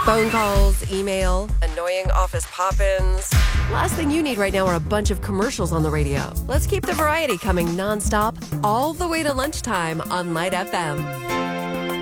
Phone calls, email, annoying office pop-ins. Last thing you need right now are a bunch of commercials on the radio. Let's keep the variety coming nonstop all the way to lunchtime on Light FM.